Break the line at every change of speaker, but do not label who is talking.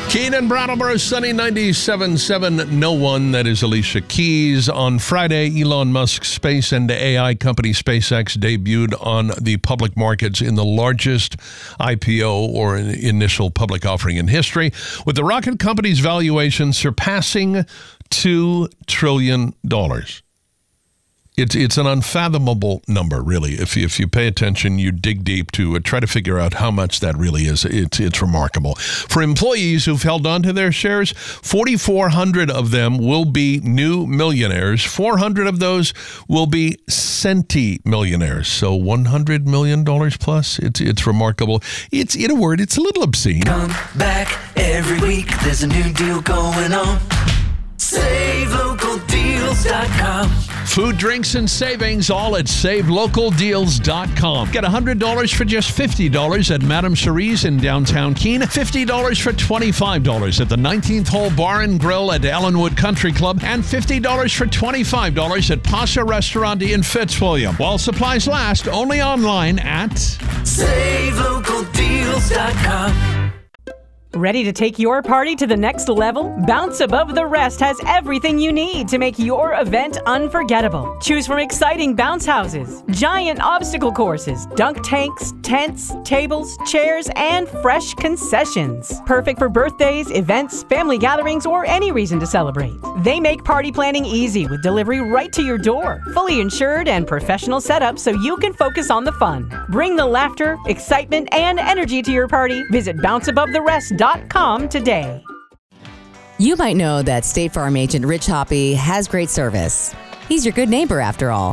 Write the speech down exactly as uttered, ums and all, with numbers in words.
Keenan, Brattleboro, sunny ninety-seven point seven. No one, that is Alicia Keys. On Friday, Elon Musk's space and A I company SpaceX debuted on the public markets in the largest I P O, or initial public offering, in history, with the rocket company's valuation surpassing two trillion dollars. It's it's an unfathomable number, really. If you, if you pay attention, you dig deep to uh, try to figure out how much that really is. It's it's remarkable. For employees who've held on to their shares, forty-four hundred of them will be new millionaires. four hundred of those will be centi-millionaires. So one hundred million dollars plus. It's it's remarkable. It's, in a word, it's a little obscene.
Come back every week. There's a new deal going on. save local deals dot com.
Food, drinks, and savings, all at save local deals dot com. Get one hundred dollars for just fifty dollars at Madame Cherie's in downtown Keene. fifty dollars for twenty-five dollars at the nineteenth Hole Bar and Grill at Ellenwood Country Club. And fifty dollars for twenty-five dollars at Pasha Restaurant in Fitzwilliam. While supplies last, only online at
save local deals dot com.
Ready to take your party to the next level? Bounce Above the Rest has everything you need to make your event unforgettable. Choose from exciting bounce houses, giant obstacle courses, dunk tanks, tents, tables, chairs, and fresh concessions. Perfect for birthdays, events, family gatherings, or any reason to celebrate. They make party planning easy with delivery right to your door. Fully insured and professional setup so you can focus on the fun. Bring the laughter, excitement, and energy to your party. Visit bounce above the rest dot com today.
You might know that State Farm agent Rich Hoppy has great service. He's your good neighbor, after all.